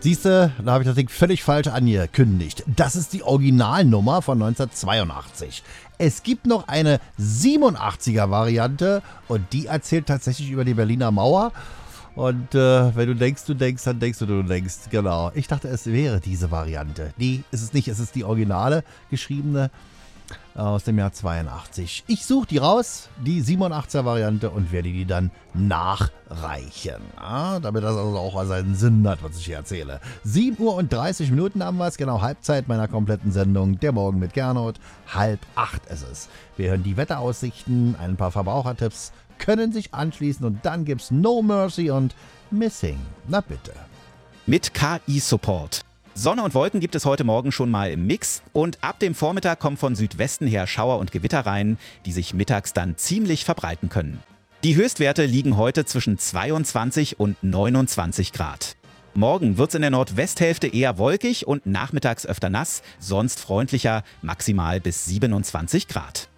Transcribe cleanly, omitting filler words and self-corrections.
Siehste, da habe ich das Ding völlig falsch angekündigt. Das ist die Originalnummer von 1982. Es gibt noch eine 87er-Variante und die erzählt tatsächlich über die Berliner Mauer. Und wenn du denkst, dann denkst du denkst. Genau. Ich dachte, es wäre diese Variante. Nee, ist es nicht. Es ist die originale geschriebene aus dem Jahr 82. Ich suche die raus, die 87er-Variante, und werde die dann nachreichen. Ja, damit das also auch seinen Sinn hat, was ich hier erzähle. 7:30 haben wir es, genau Halbzeit meiner kompletten Sendung. Der Morgen mit Gernot. 7:30 ist es. Wir hören die Wetteraussichten, ein paar Verbrauchertipps, können sich anschließen und dann gibt's No Mercy und Missing. Na bitte. Mit KI-Support. Sonne und Wolken gibt es heute Morgen schon mal im Mix und ab dem Vormittag kommen von Südwesten her Schauer und Gewitter rein, die sich mittags dann ziemlich verbreiten können. Die Höchstwerte liegen heute zwischen 22 und 29 Grad. Morgen wird es in der Nordwesthälfte eher wolkig und nachmittags öfter nass, sonst freundlicher, maximal bis 27 Grad.